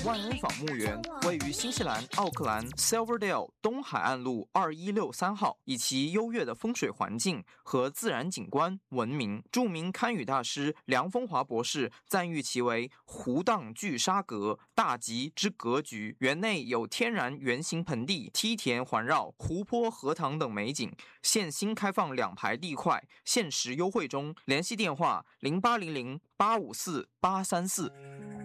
万恩坊墓园位于新西兰奥克兰 Silverdale 东海岸路2163号，以其优越的风水环境和自然景观闻名。著名堪舆大师梁风华博士赞誉其为湖荡巨沙阁，大吉之格局。园内有天然圆形盆地、梯田环绕、湖泊、荷塘等美景。现新开放2排地块，限时优惠中。联系电话：0800854834。